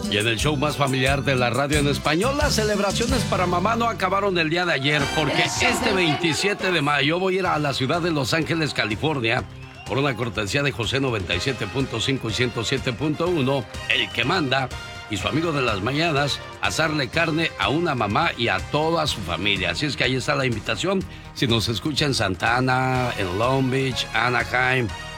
Y en el show más familiar de la radio en español, las celebraciones para mamá no acabaron el día de ayer, porque este 27 de mayo voy a ir a la ciudad de Los Ángeles, California, por una cortesía de José 97.5 y 107.1, el que manda, y su amigo de las mañanas, asarle carne a una mamá y a toda su familia. Así es que ahí está la invitación. Si nos escucha en Santa Ana, en Long Beach, Anaheim,